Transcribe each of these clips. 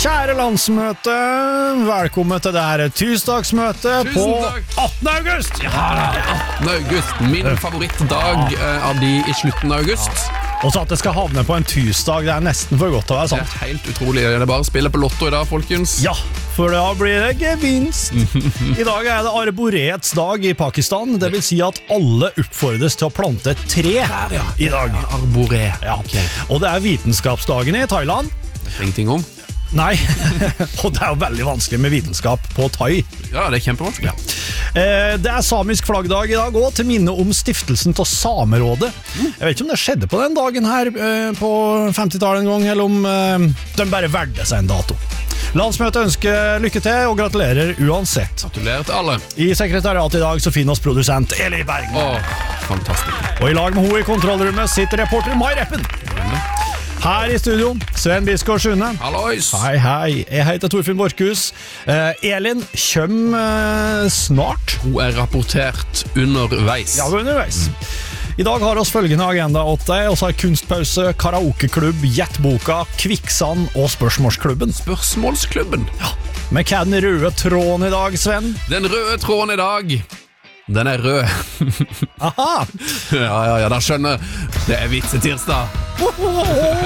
Kjære landsmøte, velkommen til det her tirsdagsmøtet på 18. august. Ja, 18. august, min favorittdag av de i slutten av august. Og så at det skal havne på en tirsdag, det er nesten for godt å være Det sant. er helt utrolig, det er bare å spille på lotto i dag, folkens. Ja, for da blir det gevinst. I dag er det arborets dag i Pakistan, det vil si at alle oppfordres til å plante et tre i dag. Arboré. Ja. Og det er vitenskapsdagen i Thailand. Ingenting om. Nei, og det er jo veldig vanskelig med vitenskap på thai. Ja, det er kjempevanskelig. Det er samisk flaggdag i dag også, til minne om stiftelsen til Samerådet. Jeg vet ikke om det skjedde på den dagen her på 50-tallet en gang, eller om de bare valgte seg en dato. Landsmøtet ønsker lykke til og gratulerer uansett. Gratulerer til alle. I sekretariatet i dag så finner oss produsent Eli Bergman. Fantastisk. Og i lag med henne i kontrollrommet sitter reporter Mai Reppen. Her i studio, Sven Biskår Sune. Hallois. Hei, hei. Jeg heter Torfinn Borkhus. Elin kommer snart. Hun er rapportert underveis. Ja, underveis. I dag har oss følgende agenda 8. Og så har kunstpause, karaokeklubb, Gjettboka, Kvikksand og Spørsmålsklubben. Spørsmålsklubben. Ja. Men hva er den røde tråden i dag, Sven? Den røde tråden i dag, den er rød. Aha! Ja, da skjønner. Det er vitsetirsdag.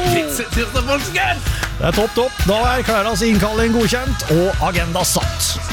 Vitsetirsdag, folkens! Det er topp. Da er Klaras innkalling godkjent og agenda satt.